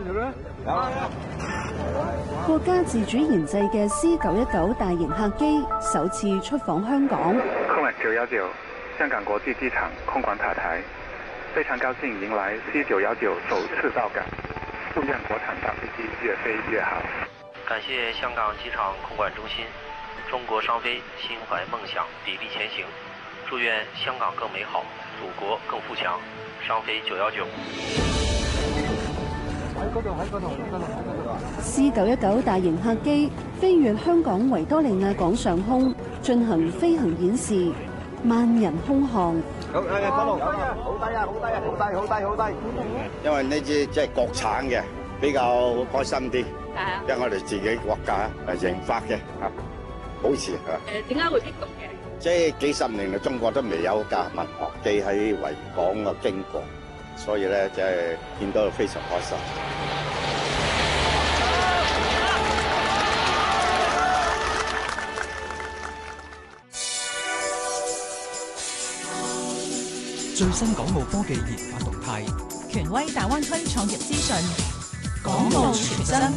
國家自主研製嘅 C919大型客機首次出訪香港。 空管919香港國際機場空管塔台，非常高興迎來 C919首次到港，祝願國產大飛機越飛越好。 感謝香港機場空管中心，中國商飛心懷夢想，砥礪前行。祝願香港更美好，祖國更富強。商飛919。 C919大型客機飛越香港維多利亞港上空，進行飛行演示，萬人空巷。 好低啊！好低啊！好低啊！好低！好低！因為呢支即係國產嘅，比較開心啲。因為我哋自己國家研發嘅，好似點解會激動嘅？ 即係幾十年嚟，中國都未有架民航機喺維港嘅經過，所以咧即係見到非常開心。 最新港澳科技研發動態， 權威大灣區創業資訊， 港澳全真。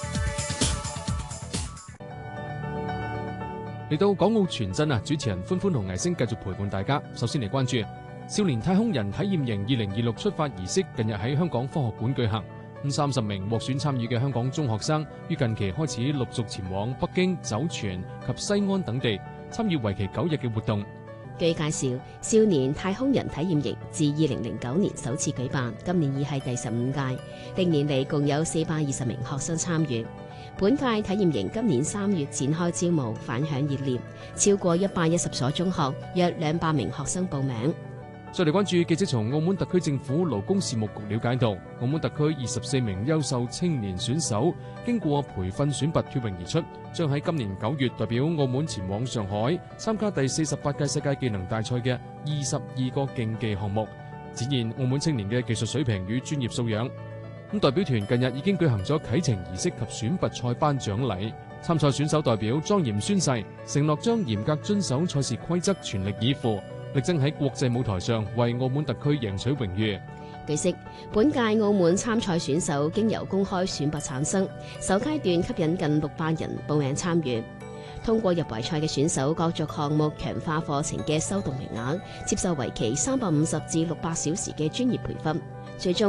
嚟到港澳全真啊！主持人歡歡同藝星繼續陪伴大家。首先嚟關注少年太空人體驗營2026出發儀式，近日喺香港科學館舉行。30名獲選參與嘅香港中學生於近期開始陸續前往北京、酒泉及西安等地，參與為期9日嘅活動。 據介紹，少年太空人體驗營自2009年首次舉辦，今年已係第15屆，歷年嚟共有420名學生參與。本屆體驗營今年3月展開招募，反響熱烈，超過110所中學，約200名學生報名。 再嚟關注記者從澳門特區政府勞工事務局了解到，澳門特區24名優秀青年選手經過培訓選拔脫穎而出，將喺今年9月代表澳門前往上海參加第48屆世界技能大賽嘅22個競技項目，展現澳門青年嘅技術水平與專業素養。代表團近日已經舉行咗啟程儀式及選拔賽頒獎禮，參賽選手代表莊嚴宣誓，承諾將嚴格遵守賽事規則，全力以赴，力爭喺國際舞台上為澳門特區贏取榮譽。 據悉，本屆澳門參賽選手經由公開選拔產生，首階段吸引近600人報名參與。通過入圍賽嘅選手角逐項目強化課程嘅修讀名額，接受為期350至600小時嘅專業培訓，最終